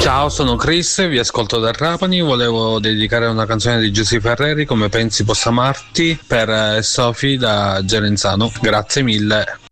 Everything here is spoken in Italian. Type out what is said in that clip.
Ciao, sono Chris, vi ascolto da Trapani. Volevo dedicare una canzone di Giusy Ferreri, Come pensi possa amarti, per Sofì da Gerenzano. Grazie mille.